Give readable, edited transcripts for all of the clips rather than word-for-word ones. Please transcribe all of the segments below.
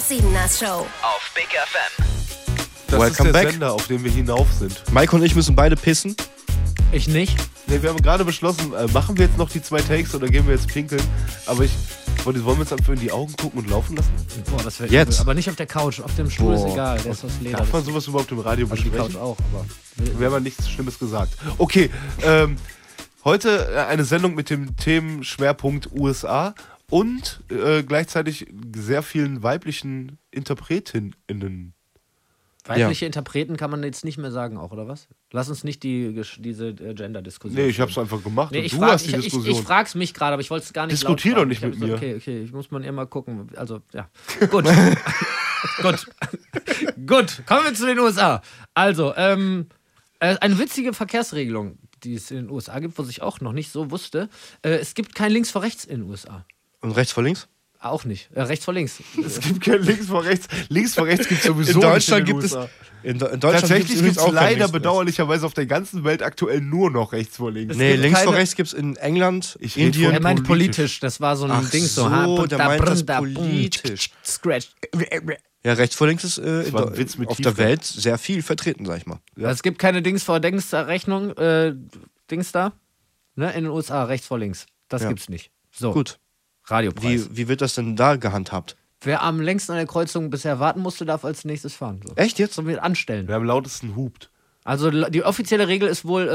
Siebener Show. Auf Big FM. Das Welcome ist der back. Sender, auf dem wir hinauf sind. Mike und ich müssen beide pissen. Ich nicht. Nee, wir haben gerade beschlossen, machen wir jetzt noch die 2 Takes oder gehen wir jetzt pinkeln? Aber wollen wir uns einfach in die Augen gucken und laufen lassen? Boah, das wäre Jetzt. übel. Aber nicht auf der Couch. Auf dem Stuhl ist Boah. egal. Der ist aus Leder. Darf man sowas überhaupt im Radio Also die besprechen? Couch auch, aber... Wir haben ja nichts Schlimmes gesagt. Okay, heute eine Sendung mit dem Themenschwerpunkt USA und gleichzeitig sehr vielen weiblichen InterpretInnen. Weibliche Interpreten kann man jetzt nicht mehr sagen auch, oder was? Lass uns nicht diese Gender-Diskussion. Nee, ich hab's einfach gemacht Nee, und ich du frag, hast die ich Diskussion. frag's mich gerade, aber ich wollte es gar nicht Diskutier laut doch nicht fragen. mit mir. Okay, ich muss man immer gucken. Also, ja. Gut. Gut, kommen wir zu den USA. Also, eine witzige Verkehrsregelung, die es in den USA gibt, was ich auch noch nicht so wusste. Es gibt kein Links vor rechts in den USA. Und rechts vor links? Auch nicht. Rechts vor links. Es gibt kein Links vor rechts. Links vor rechts gibt es sowieso In Deutschland nicht in gibt den es. USA. In Deutschland Tatsächlich gibt es auch kein leider links vor rechts. bedauerlicherweise auf der ganzen Welt aktuell nur noch rechts vor links. Nee, gibt links vor keine- rechts gibt es in England, Ich red Indien. Er meint politisch. politisch. Das war so ein Ach Ding so. so, der meint das da, politisch. Scratch. Ja, rechts vor links ist war ein Witz mit auf Tiefgang. der Welt sehr viel vertreten, sag ich mal. Ja. Es gibt keine Dings vor Dings da Rechnung. Dings da. Ne? In den USA, rechts vor links. Das Ja. gibt's nicht. So, Gut. Radiopreis. Wie wird das denn da gehandhabt? Wer am längsten an der Kreuzung bisher warten musste, darf als nächstes fahren. So. Echt jetzt? So mit anstellen. Wer am lautesten hupt. Also die offizielle Regel ist wohl,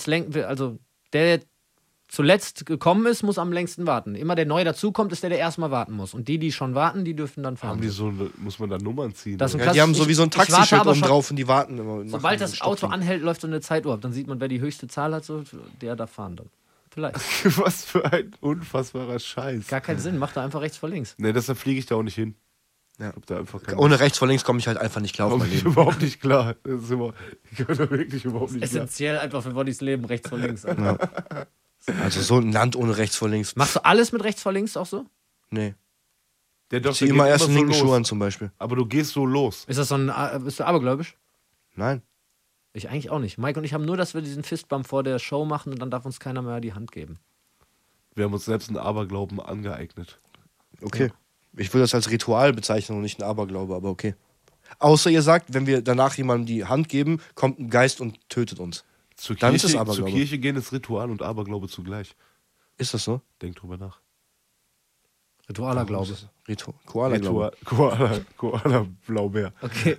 der zuletzt gekommen ist, muss am längsten warten. Immer der neu dazukommt, ist der erstmal warten muss. Und die schon warten, die dürfen dann fahren. Haben die so muss man da Nummern ziehen? Das oder? ist Ja, die haben sowieso ein Ich warte Taxischild aber oben schon- drauf und die warten immer. und Sobald machen das ein Auto Stoppding. anhält, läuft so eine Zeit ab. Dann sieht man, wer die höchste Zahl hat, so, der darf fahren dann. Vielleicht. Was für ein unfassbarer Scheiß. Gar keinen Sinn, macht da einfach rechts vor links. Nee, deshalb fliege ich da auch nicht hin. Ja. Hab da einfach keine Ohne rechts vor links komme ich halt einfach nicht klar auf Komm mein ich Leben. überhaupt nicht klar. Das ist ich komme da wirklich überhaupt nicht klar. Essentiell einfach für Bonnys Leben, rechts vor links. Alter. Also so ein Land ohne rechts vor links. Machst du alles mit rechts vor links auch so? Nee. Der Ich zieh immer erst den linken Schuh an zum Beispiel. Aber du gehst so los. Ist das so ein. Bist du abergläubisch? Nein. Ich eigentlich auch nicht. Mike und ich haben nur, dass wir diesen Fistbump vor der Show machen und dann darf uns keiner mehr die Hand geben. Wir haben uns selbst einen Aberglauben angeeignet. Okay. Ich würde das als Ritual bezeichnen und nicht ein Aberglaube, aber okay. Außer ihr sagt, wenn wir danach jemandem die Hand geben, kommt ein Geist und tötet uns. Zur Dann ist Kirche, es Aberglaube. zur Kirche gehen ist Ritual und Aberglaube zugleich. Ist das so? Denk drüber nach. Ritualer Glaube. Koala-Glaube. Koala Blaubeer. Okay.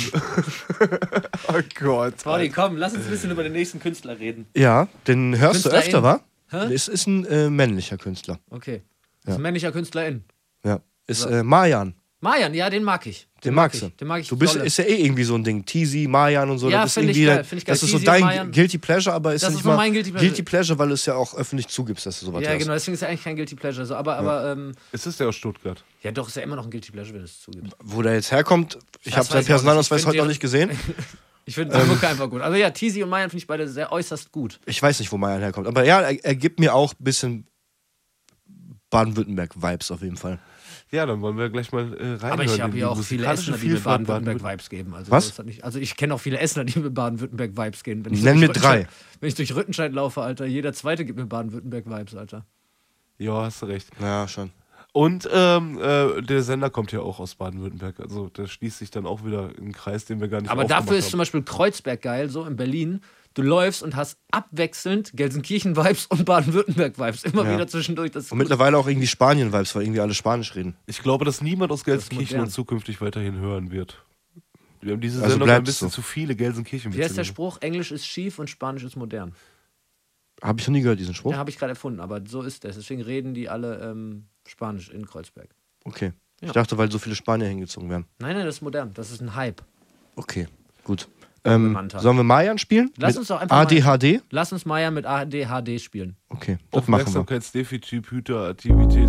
Oh Gott. Pauli, komm, lass uns ein bisschen über den nächsten Künstler reden. Ja, den hörst du Künstlerin. öfter, wa? Hä? Es ist ein männlicher Künstler. Okay. Das ist ein männlicher Künstlerin. Ja. Ist Marjan. Mayan, ja, den mag ich. Den magst du. Den mag ich Du bist, dolle. ist ja eh irgendwie so ein Ding. Teasy, Marjan und so. Ja, das ist find ich irgendwie, geil, find ich geil. das ist so Teasy, dein Marjan. Guilty Pleasure, aber ist Das nicht ist so mal mein Guilty Pleasure. weil du es ja auch öffentlich zugibst, dass du sowas Ja, hast. genau, deswegen ist er eigentlich kein Guilty Pleasure. So, aber Es ist der aus Stuttgart. ja, doch, ist ja immer noch ein Guilty Pleasure, wenn es zugibt. Wo der jetzt herkommt, ich Das habe weiß seinen ich auch Personalausweis nicht. Ich heute find noch nicht gesehen. Ich finde die Mucke einfach gut. Also ja, Teasy und Mayan finde ich beide sehr äußerst gut. Ich weiß nicht, wo Marjan herkommt. Aber ja, er gibt mir auch ein bisschen Baden-Württemberg-Vibes auf jeden Fall. Ja, dann wollen wir gleich mal reinhören. Aber ich in habe die ja auch viele musikalische Essener, die mir Vielfalt Baden-Württemberg-Vibes geben. Also Was? das hat nicht, also ich kenne auch viele Essener, die mir Baden-Württemberg-Vibes geben. Wenn ich Nenn durch mir 3. Rüttenscheid- Wenn ich durch Rüttenscheid laufe, Alter, jeder Zweite gibt mir Baden-Württemberg-Vibes, Alter. Ja, hast du recht. Ja, schon. Und der Sender kommt ja auch aus Baden-Württemberg. Also da schließt sich dann auch wieder ein Kreis, den wir gar nicht Aber aufgemacht dafür ist haben. zum Beispiel Kreuzberg geil, so in Berlin. Du läufst und hast abwechselnd Gelsenkirchen-Vibes und Baden-Württemberg-Vibes. Immer Ja. wieder zwischendurch. Das ist Und gut. mittlerweile auch irgendwie Spanien-Vibes, weil irgendwie alle Spanisch reden. Ich glaube, dass niemand aus Gelsenkirchen modern. uns zukünftig weiterhin hören wird. Wir haben diese Also Sendung ein bleibt bisschen so. zu viele Gelsenkirchen Wie heißt der mitgenommen. Spruch? Englisch ist schief und Spanisch ist modern. Habe ich noch nie gehört, diesen Spruch. Ja, habe ich gerade erfunden, aber so ist das. Deswegen reden die alle Spanisch in Kreuzberg. Okay. Ja. Ich dachte, weil so viele Spanier hingezogen werden. Nein, das ist modern. Das ist ein Hype. Okay, gut. Manta. Sollen wir Marjan spielen? Lass Mit uns doch einfach mal- ADHD? Lass uns Maya mit ADHD spielen. Okay, das machen wir. Aufmerksamkeitsdefizit, Hyperaktivität.